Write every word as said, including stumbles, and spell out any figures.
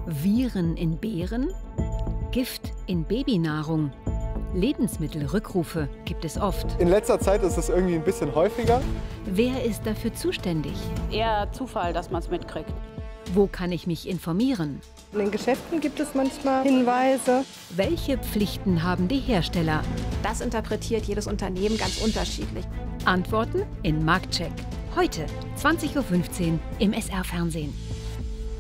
Viren in Beeren? Gift in Babynahrung? Lebensmittelrückrufe gibt es oft. In letzter Zeit ist es irgendwie ein bisschen häufiger. Wer ist dafür zuständig? Eher Zufall, dass man es mitkriegt. Wo kann ich mich informieren? In den Geschäften gibt es manchmal Hinweise. Welche Pflichten haben die Hersteller? Das interpretiert jedes Unternehmen ganz unterschiedlich. Antworten in Marktcheck. Heute, zwanzig Uhr fünfzehn im S R-Fernsehen.